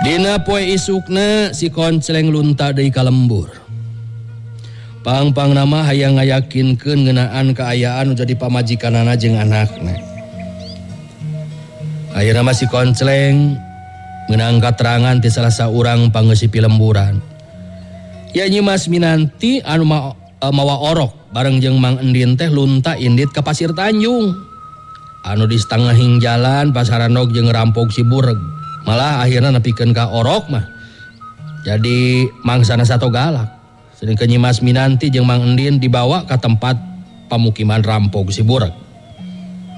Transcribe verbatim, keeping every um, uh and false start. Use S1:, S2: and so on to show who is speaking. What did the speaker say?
S1: Dina poe isukna si Koncleng lunta deui ka lembur. Pang-pang nama hayang ngayakinkeun ngeunaan kaayaan nu jadi pamajikanana jeung anakna. Ayeuna mah si Koncleng meunang katerangan ti salah saurang pangeusip lemburan. Ya Nyi Mas Minanti anu ma, uh, mawa orok bareng jeung Mang Endin teh lunta indit ka Pasir Tanjung. Anu di setengahing jalan pasaranog jeung rampok si Bureg. Malah akhirna nepikeun ka orok mah. Jadi mangsana sato galak. Sedengkeun Nyi Mas Minanti jeung Mang Endin dibawa ka tempat pamukiman rampok si Bureg.